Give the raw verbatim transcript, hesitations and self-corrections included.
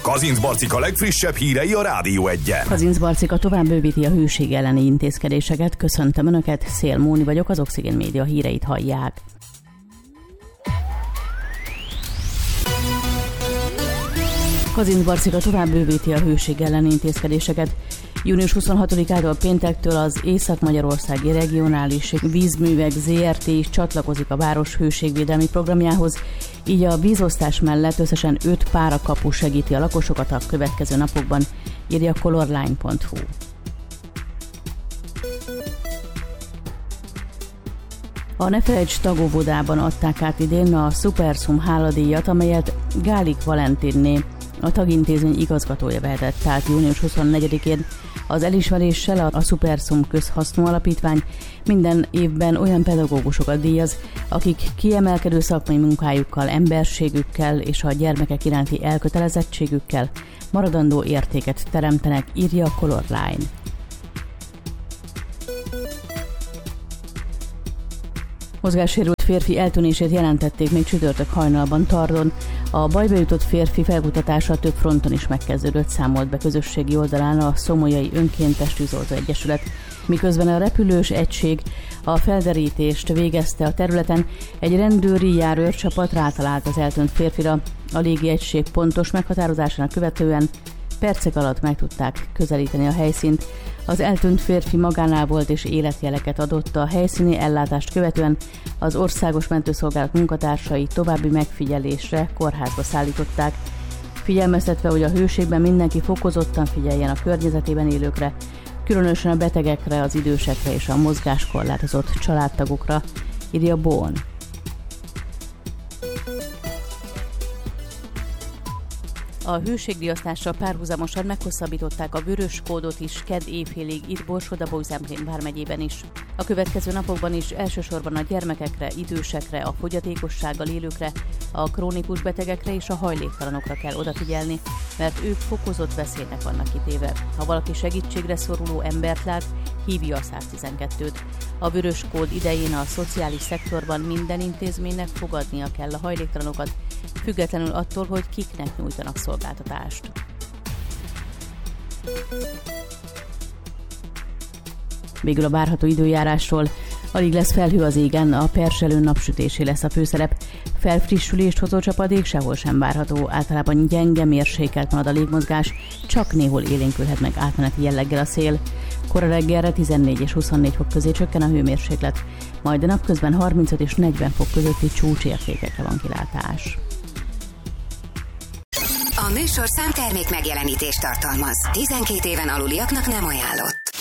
Kazinc Barcika legfrissebb hírei a Rádió Egyen. Kazinc Barcika tovább bővíti a hőség elleni intézkedéseket. Köszöntöm Önöket, Szél Móni vagyok, az Oxigén Média híreit hallják. Kazinc Barcika tovább bővíti a hőség elleni intézkedéseket. június huszonhatodikától péntektől az Észak-Magyarországi Regionális Vízművek zé er té is csatlakozik a város hőségvédelmi programjához, így a vízosztás mellett összesen öt párakapu segíti a lakosokat a következő napokban, írja colorline pont hu. A Ne Felejts tagóvodában adták át idén a Supersum háladíjat, amelyet Gálik Valentinné, a tagintézmény igazgatója vehetett át június huszonnegyedikén. Az elismeréssel a Supersum közhasznú alapítvány minden évben olyan pedagógusokat díjaz, akik kiemelkedő szakmai munkájukkal, emberségükkel és a gyermekek iránti elkötelezettségükkel maradandó értéket teremtenek, írja a Colorline. Mozgássérült férfi eltűnését jelentették még csütörtök hajnalban Tardon. A bajba jutott férfi felkutatása több fronton is megkezdődött, számolt be közösségi oldalán a Szomolyai Önkéntes Tűzoltó Egyesület. Miközben a repülős egység a felderítést végezte a területen, egy rendőri járőrcsapat rátalált az eltűnt férfira. A légi egység pontos meghatározásának követően percek alatt meg tudták közelíteni a helyszínt. Az eltűnt férfi magánál volt és életjeleket adott. A helyszíni ellátást követően az Országos Mentőszolgálat munkatársai további megfigyelésre kórházba szállították. Figyelmeztetve, hogy a hőségben mindenki fokozottan figyeljen a környezetében élőkre, különösen a betegekre, az idősekre és a mozgáskorlátozott családtagokra, írja Bón. A hőségriasztással párhuzamosan meghosszabbították a vörös kódot is kedd éjfélig itt Borsod-Abaúj-Zemplén vármegyében is. A következő napokban is elsősorban a gyermekekre, idősekre, a fogyatékossággal élőkre, a krónikus betegekre és a hajléktalanokra kell odafigyelni, mert ők fokozott veszélynek vannak kitéve. Ha valaki segítségre szoruló embert lát, hívja a száztizenkettőt. A vörös kód idején a szociális szektorban minden intézménynek fogadnia kell a hajléktalanokat, függetlenül attól, hogy kiknek nyújtanak szolgáltatást. Végül a várható időjárásról. Alig lesz felhő az égen, a perselő napsütésé lesz a főszerep. Felfrissülést hozó csapadék sehol sem várható, általában gyenge, mérsékelt marad a légmozgás, csak néhol élénkülhet meg átmeneti jelleggel a szél. Kora reggelre tizennégy és huszonnégy fok közé csökken a hőmérséklet, majd a napközben harmincöt és negyven fok közötti csúcsértékekre van kilátás. A műsorszám termék megjelenítést tartalmaz. tizenkét éven aluliaknak nem ajánlott.